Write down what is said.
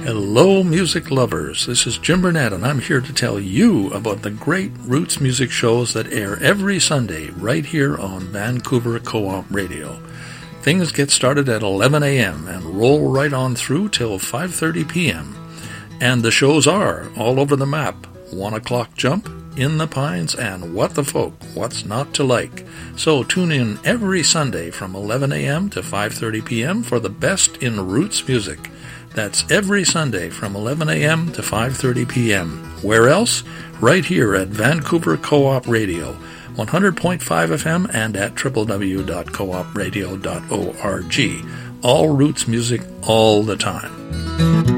Hello, music lovers. This is Jim Burnett, and I'm here to tell you about the great roots music shows that air every Sunday right here on Vancouver Co-op Radio. Things get started at 11 a.m. and roll right on through till 5:30 p.m. And the shows are all over the map. 1 o'clock jump, In the Pines, and What the Folk, What's Not to Like. So tune in every Sunday from 11 a.m. to 5:30 p.m. for the best in roots music. That's every Sunday from 11 a.m. to 5:30 p.m. Where else? Right here at Vancouver Co-op Radio, 100.5 FM and at www.coopradio.org. All roots music all the time.